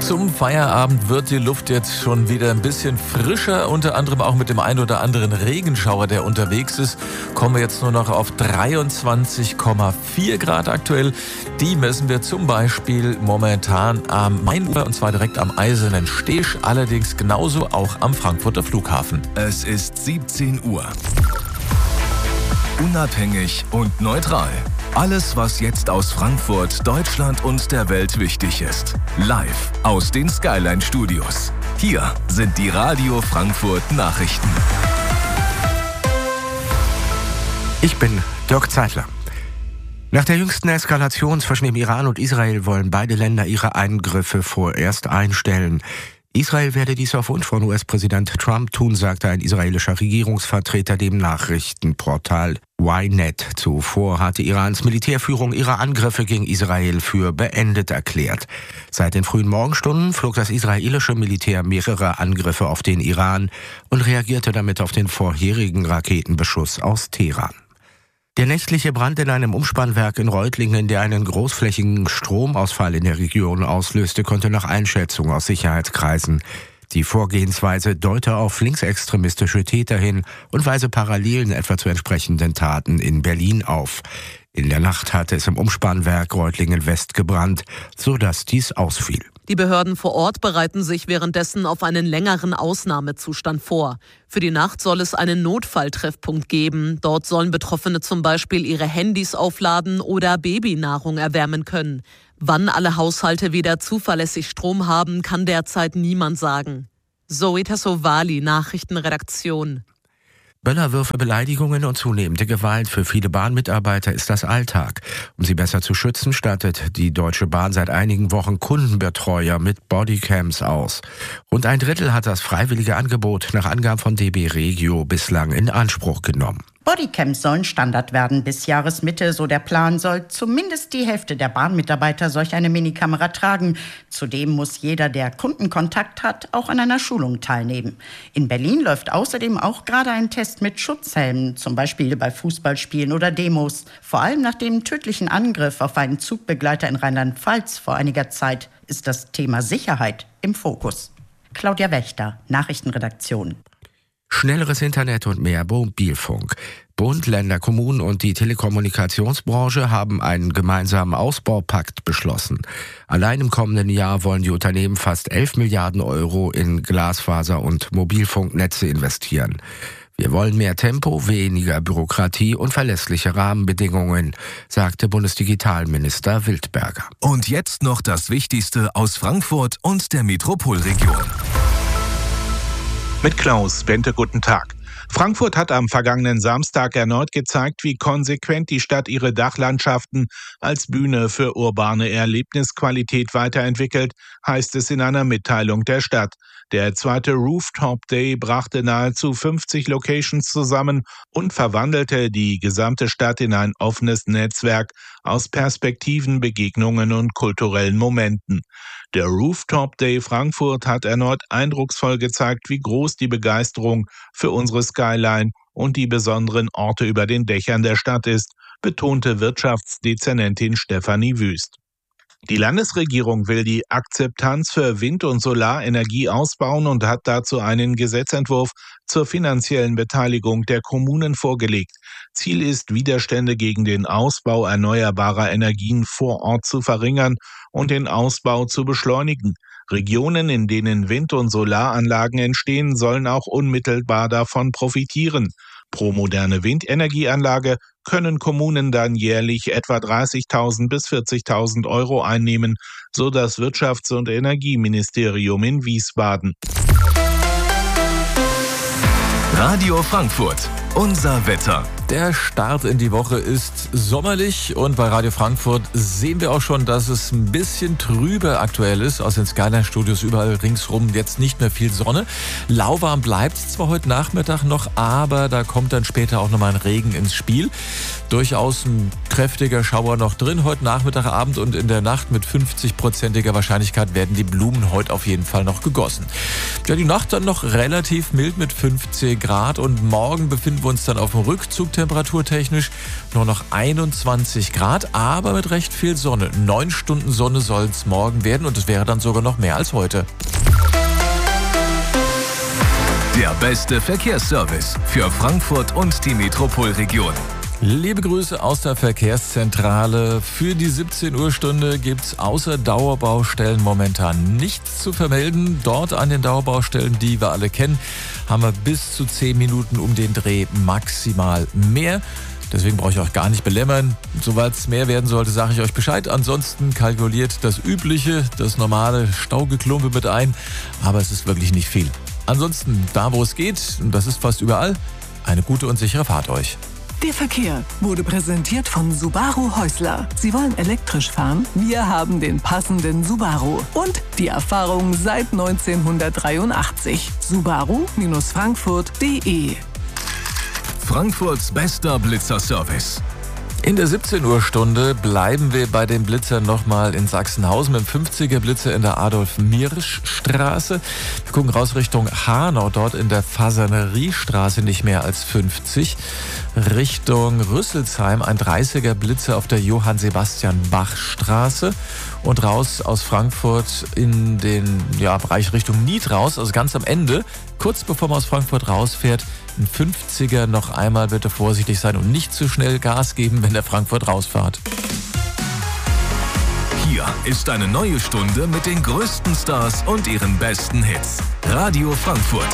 Zum Feierabend wird die Luft jetzt schon wieder ein bisschen frischer, unter anderem auch mit dem ein oder anderen Regenschauer, der unterwegs ist. Kommen wir jetzt nur noch auf 23,4 Grad aktuell. Die messen wir zum Beispiel momentan am Mainufer, und zwar direkt am Eisernen Steg, allerdings genauso auch am Frankfurter Flughafen. Es ist 17 Uhr. Unabhängig und neutral. Alles, was jetzt aus Frankfurt, Deutschland und der Welt wichtig ist. Live aus den Skyline Studios. Hier sind die Radio Frankfurt Nachrichten. Ich bin Dirk Zeitler. Nach der jüngsten Eskalation zwischen dem Iran und Israel wollen beide Länder ihre Angriffe vorerst einstellen. Israel werde dies auf Wunsch von US-Präsident Trump tun, sagte ein israelischer Regierungsvertreter dem Nachrichtenportal Ynet. Zuvor hatte Irans Militärführung ihre Angriffe gegen Israel für beendet erklärt. Seit den frühen Morgenstunden flog das israelische Militär mehrere Angriffe auf den Iran und reagierte damit auf den vorherigen Raketenbeschuss aus Teheran. Der nächtliche Brand in einem Umspannwerk in Reutlingen, der einen großflächigen Stromausfall in der Region auslöste, konnte nach Einschätzung aus Sicherheitskreisen. Die Vorgehensweise deute auf linksextremistische Täter hin und weise Parallelen etwa zu entsprechenden Taten in Berlin auf. In der Nacht hatte es im Umspannwerk Reutlingen West gebrannt, sodass dies ausfiel. Die Behörden vor Ort bereiten sich währenddessen auf einen längeren Ausnahmezustand vor. Für die Nacht soll es einen Notfalltreffpunkt geben. Dort sollen Betroffene zum Beispiel ihre Handys aufladen oder Babynahrung erwärmen können. Wann alle Haushalte wieder zuverlässig Strom haben, kann derzeit niemand sagen. Zoe Tassovali, Nachrichtenredaktion. Böllerwürfe, Beleidigungen und zunehmende Gewalt für viele Bahnmitarbeiter ist das Alltag. Um sie besser zu schützen, stattet die Deutsche Bahn seit einigen Wochen Kundenbetreuer mit Bodycams aus. Rund ein Drittel hat das freiwillige Angebot nach Angaben von DB Regio bislang in Anspruch genommen. Bodycams sollen Standard werden. Bis Jahresmitte, so der Plan, soll zumindest die Hälfte der Bahnmitarbeiter solch eine Minikamera tragen. Zudem muss jeder, der Kundenkontakt hat, auch an einer Schulung teilnehmen. In Berlin läuft außerdem auch gerade ein Test mit Schutzhelmen, zum Beispiel bei Fußballspielen oder Demos. Vor allem nach dem tödlichen Angriff auf einen Zugbegleiter in Rheinland-Pfalz vor einiger Zeit ist das Thema Sicherheit im Fokus. Claudia Wächter, Nachrichtenredaktion. Schnelleres Internet und mehr Mobilfunk. Bund, Länder, Kommunen und die Telekommunikationsbranche haben einen gemeinsamen Ausbaupakt beschlossen. Allein im kommenden Jahr wollen die Unternehmen fast 11 Milliarden Euro in Glasfaser- und Mobilfunknetze investieren. Wir wollen mehr Tempo, weniger Bürokratie und verlässliche Rahmenbedingungen, sagte Bundesdigitalminister Wildberger. Und jetzt noch das Wichtigste aus Frankfurt und der Metropolregion. Mit Klaus Bente, guten Tag. Frankfurt hat am vergangenen Samstag erneut gezeigt, wie konsequent die Stadt ihre Dachlandschaften als Bühne für urbane Erlebnisqualität weiterentwickelt, heißt es in einer Mitteilung der Stadt. Der zweite Rooftop Day brachte nahezu 50 Locations zusammen und verwandelte die gesamte Stadt in ein offenes Netzwerk aus Perspektiven, Begegnungen und kulturellen Momenten. Der Rooftop Day Frankfurt hat erneut eindrucksvoll gezeigt, wie groß die Begeisterung für unsere Skyline und die besonderen Orte über den Dächern der Stadt ist, betonte Wirtschaftsdezernentin Stefanie Wüst. Die Landesregierung will die Akzeptanz für Wind- und Solarenergie ausbauen und hat dazu einen Gesetzentwurf zur finanziellen Beteiligung der Kommunen vorgelegt. Ziel ist, Widerstände gegen den Ausbau erneuerbarer Energien vor Ort zu verringern und den Ausbau zu beschleunigen. Regionen, in denen Wind- und Solaranlagen entstehen, sollen auch unmittelbar davon profitieren. Pro moderne Windenergieanlage können Kommunen dann jährlich etwa 30.000 bis 40.000 Euro einnehmen, so das Wirtschafts- und Energieministerium in Wiesbaden. Radio Frankfurt, unser Wetter. Der Start in die Woche ist sommerlich und bei Radio Frankfurt sehen wir auch schon, dass es ein bisschen trübe aktuell ist. Aus den Skyline-Studios überall ringsrum jetzt nicht mehr viel Sonne. Lauwarm bleibt es zwar heute Nachmittag noch, aber da kommt dann später auch nochmal ein Regen ins Spiel. Durchaus ein kräftiger Schauer noch drin heute Nachmittag, Abend und in der Nacht mit 50%iger Wahrscheinlichkeit werden die Blumen heute auf jeden Fall noch gegossen. Ja, die Nacht dann noch relativ mild mit 15 Grad und morgen befinden wir uns dann auf dem Rückzug temperaturtechnisch nur noch 21 Grad, aber mit recht viel Sonne. 9 Stunden Sonne soll es morgen werden und es wäre dann sogar noch mehr als heute. Der beste Verkehrsservice für Frankfurt und die Metropolregion. Liebe Grüße aus der Verkehrszentrale. Für die 17 Uhr Stunde gibt es außer Dauerbaustellen momentan nichts zu vermelden. Dort an den Dauerbaustellen, die wir alle kennen, haben wir bis zu 10 Minuten um den Dreh maximal mehr. Deswegen brauche ich euch gar nicht belämmern. Soweit es mehr werden sollte, sage ich euch Bescheid. Ansonsten kalkuliert das Übliche, das normale Staugeklumpe mit ein. Aber es ist wirklich nicht viel. Ansonsten, da wo es geht, und das ist fast überall, eine gute und sichere Fahrt euch. Der Verkehr wurde präsentiert von Subaru Häusler. Sie wollen elektrisch fahren? Wir haben den passenden Subaru. Und die Erfahrung seit 1983. Subaru-Frankfurt.de. Frankfurts bester Blitzerservice. In der 17 Uhr Stunde bleiben wir bei den Blitzern nochmal in Sachsenhausen mit dem 50er Blitzer in der Adolf-Mirsch-Straße. Wir gucken raus Richtung Hanau, dort in der Fasaneriestraße nicht mehr als 50. Richtung Rüsselsheim ein 30er Blitzer auf der Johann-Sebastian-Bach-Straße. Und raus aus Frankfurt in den Bereich Richtung Nied raus, also ganz am Ende, kurz bevor man aus Frankfurt rausfährt, ein 50er noch einmal bitte vorsichtig sein und nicht zu schnell Gas geben, wenn der Frankfurt rausfahrt. Hier ist eine neue Stunde mit den größten Stars und ihren besten Hits. Radio Frankfurt.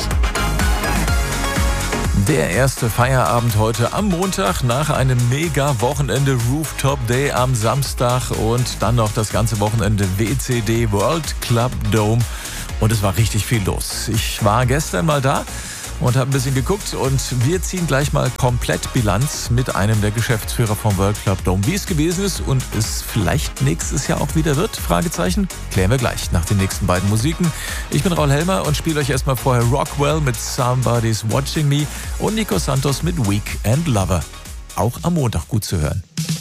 Der erste Feierabend heute am Montag nach einem Mega-Wochenende Rooftop Day am Samstag und dann noch das ganze Wochenende WCD World Club Dome und es war richtig viel los. Ich war gestern mal da und habe ein bisschen geguckt und wir ziehen gleich mal komplett Bilanz mit einem der Geschäftsführer vom World Club Dome. Wie es gewesen ist und es vielleicht nächstes Jahr auch wieder wird, Fragezeichen, klären wir gleich nach den nächsten beiden Musiken. Ich bin Raul Helmer und spiele euch erstmal vorher Rockwell mit Somebody's Watching Me und Nico Santos mit Weekend Lover. Auch am Montag gut zu hören.